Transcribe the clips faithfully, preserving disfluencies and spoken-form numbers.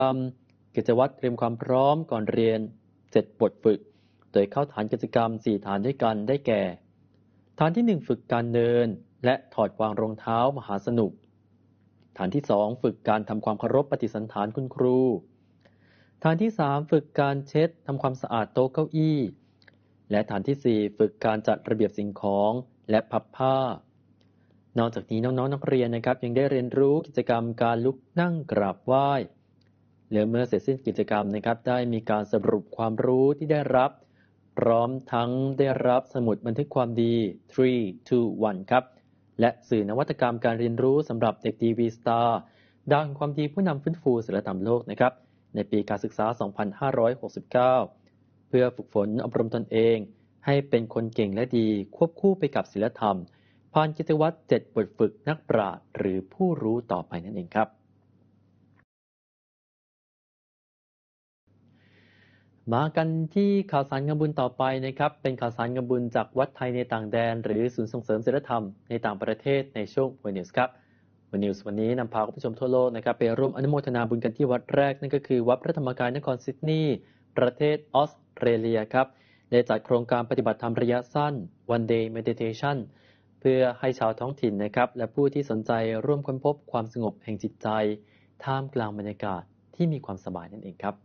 รรมกิจวัตรเตรียมความพร้อมก่อนเรียนเจ็ดบทฝึกโดยเข้าฐานกิจกรรมสี่ฐานด้วยกันได้แก่ฐานที่หนึ่งฝึกการเดินและถอดวางรองเท้ามหาสนุกฐานที่สองฝึกการทำความเคารพปฏิสันถานคุณครูฐานที่สามฝึกการเช็ดทำความสะอาดโต๊ะเก้าอี้และฐานที่สี่ฝึกการจัดระเบียบสิ่งของและพับผ้านอกจากนี้น้องๆนักเรียนนะครับยังได้เรียนรู้กิจกรรมการลุกนั่งกราบไหว้และเมื่อเสร็จสิ้นกิจกรรมนะครับได้มีการสรุปความรู้ที่ได้รับพร้อมทั้งได้รับสมุดบันทึกความดีสาม สอง หนึ่งครับและสื่อนวัตกรรมการเรียนรู้สำหรับเด็กดี V-Star ดาวแห่งความดีผู้นำฟื้นฟูศีลธรรมโลกนะครับในปีการศึกษา สองพันห้าร้อยหกสิบเก้า เพื่อฝึกฝนอบรมตนเองให้เป็นคนเก่งและดีควบคู่ไปกับศีลธรรมผ่านกิจวัตรเจ็ดบทฝึกนักปราชญ์หรือผู้รู้ต่อไปนั่นเองครับมากันที่ข่าวสารงานบุญต่อไปนะครับเป็นข่าวสารงานบุญจากวัดไทยในต่างแดนหรือศูนย์ส่งเสริมศีลธรรมในต่างประเทศในช่วงวันนิวส์ครับวันนิวส์วันนี้นำพาคุณผู้ชมทั่วโลกนะครับไปร่วมอนุโมทนาบุญกันที่วัดแรกนั่นก็คือวัดพระธรรมกายนครซิดนีย์ประเทศออสเตรเลียครับได้จัดโครงการปฏิบัติธรรมระยะสั้น One Day Meditation เพื่อให้ชาวท้องถิ่นนะครับและผู้ที่สนใจร่วมค้นพบความสงบแห่งจิตใจท่ามกลางบรรยากาศที่มีความสบายนั่นเองครับ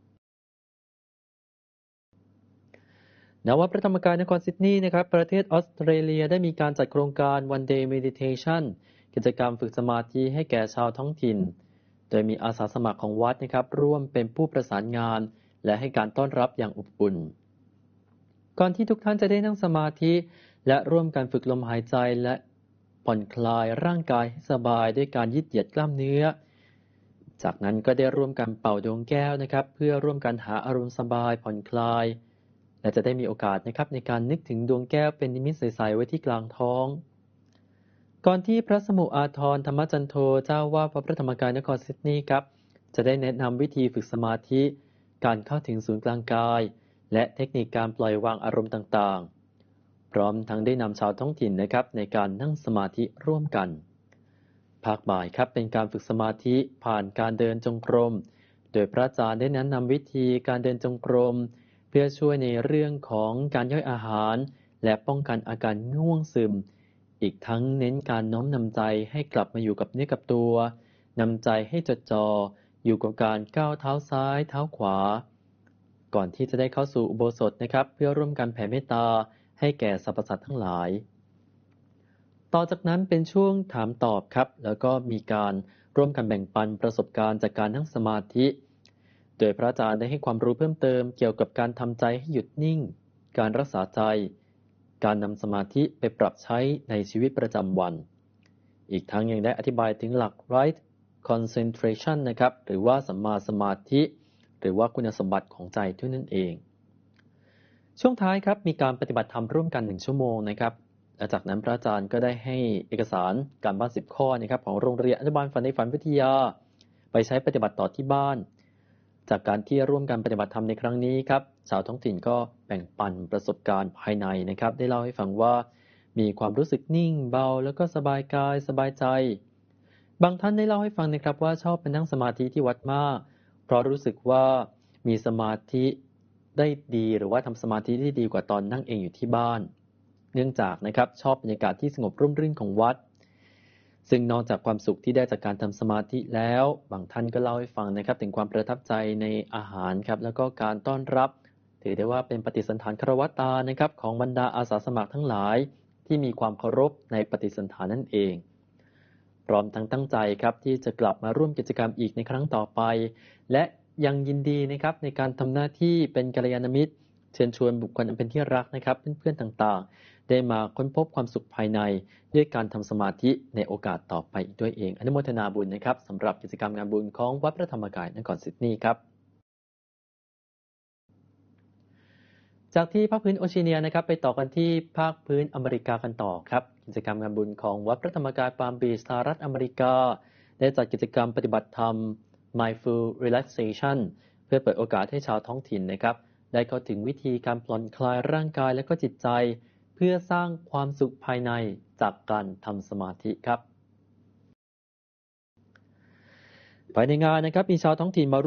ณ วัดพระธรรมกายนครซิดนีย์นะครับประเทศออสเตรเลียได้มีการจัดโครงการ One Day Meditation กิจกรรมฝึกสมาธิให้แก่ชาวท้องถิ่นโดยมีอาสาสมัครของวัดนะครับร่วมเป็นผู้ประสานงานและให้การต้อนรับอย่างอบอุ่นก่อนที่ทุกท่านจะได้นั่งสมาธิและร่วมกันฝึกลมหายใจและผ่อนคลายร่างกายให้สบายด้วยการยืดเหยียดกล้ามเนื้อจากนั้นก็ได้ร่วมกันเป่าดวงแก้วนะครับเพื่อร่วมกันหาอารมณ์สบายผ่อนคลายและจะได้มีโอกาสนะครับในการนึกถึงดวงแก้วเป็นนิมิตใสๆไว้ที่กลางท้องก่อนที่พระสมุอาทรธรรมจันโทเจ้าวาดวัดพระธรรมกายนครซิดนีย์ครับจะได้แนะนำวิธีฝึกสมาธิการเข้าถึงศูนย์กลางกายและเทคนิคการปล่อยวางอารมณ์ต่างๆพร้อมทั้งได้นำชาวท้องถิ่นนะครับในการนั่งสมาธิร่วมกันภาคบ่ายครับเป็นการฝึกสมาธิผ่านการเดินจงกรมโดยพระอาจารย์ได้แนะนำวิธีการเดินจงกรมเพื่อช่วยในเรื่องของการย่อยอาหารและป้องกันอาการง่วงซึมอีกทั้งเน้นการน้อมนำใจให้กลับมาอยู่กับเนื้อกับตัวนำใจให้จดจ่ออยู่กับการก้าวเท้าซ้ายเท้าขวาก่อนที่จะได้เข้าสู่อุโบสถนะครับเพื่อร่วมกันแผ่เมตตาให้แก่สรรพสัตว์ทั้งหลายต่อจากนั้นเป็นช่วงถามตอบครับแล้วก็มีการร่วมกันแบ่งปันประสบการณ์จากการนั่งสมาธิโดยพระอาจารย์ได้ให้ความรู้เพิ่มเติมเกี่ยวกับการทำใจให้หยุดนิ่งการรักษาใจการนำสมาธิไปปรับใช้ในชีวิตประจำวันอีกทั้งยังได้อธิบายถึงหลัก right concentration นะครับหรือว่าสัมมาสมาธิหรือว่าคุณสมบัติของใจด้วยนั่นเองช่วงท้ายครับมีการปฏิบัติธรรมร่วมกันหนึ่งชั่วโมงนะครับและจากนั้นพระอาจารย์ก็ได้ให้เอกสารการบ้านสิบข้อนะครับของโรงเรียนอนุบาลฝันในฝันวิทยาไปใช้ปฏิบัติต่อที่บ้านจากการที่ร่วมกันปฏิบัติธรรมในครั้งนี้ครับชาวท้องถิ่นก็แบ่งปันประสบการณ์ภายในนะครับได้เล่าให้ฟังว่ามีความรู้สึกนิ่งเบาแล้วก็สบายกายสบายใจบางท่านได้เล่าให้ฟังนะครับว่าชอบไปนั่งสมาธิที่วัดมากเพราะรู้สึกว่ามีสมาธิได้ดีหรือว่าทำสมาธิที่ดีกว่าตอนนั่งเองอยู่ที่บ้านเนื่องจากนะครับชอบบรรยากาศที่สงบร่มรื่นของวัดซึ่งนอกจากความสุขที่ได้จากการทำสมาธิแล้วบางท่านก็เล่าให้ฟังนะครับถึงความประทับใจในอาหารครับแล้วก็การต้อนรับถือได้ว่าเป็นปฏิสันถานคารวตานะครับของบรรดาอาสาสมัครทั้งหลายที่มีความเคารพในปฏิสันถานนั่นเองพร้อมทั้งตั้งใจครับที่จะกลับมาร่วมกิจกรรมอีกในครั้งต่อไปและยังยินดีนะครับในการทำหน้าที่เป็นกัลยาณมิตรเชิญชวนบุคคลอันเป็นที่รักนะครับเพื่อนๆต่างๆได้มาค้นพบความสุขภายในด้วยการทำสมาธิในโอกาสต่อไปอีกด้วยเองอนุโมทนาบุญนะครับสำหรับกิจกรรมงานบุญของวัดพระธรรมกายนครซิดนีย์ครับจากที่ภาคพื้นโอเชียเนียนะครับไปต่อกันที่ภาคพื้นอเมริกากันต่อครับกิจกรรมงานบุญของวัดพระธรรมกายปาล์มบีชสหรัฐอเมริกาได้จัดกิจกรรมปฏิบัติธรรม Mindful Relaxation เพื่อเปิดโอกาสให้ชาวท้องถิ่นนะครับได้เข้าถึงวิธีการผ่อนคลายร่างกายและก็จิตใจเพื่อสร้างความสุขภายในจากการทำสมาธิครับภายในงานนะครับมีชาวท้องถิ่นมา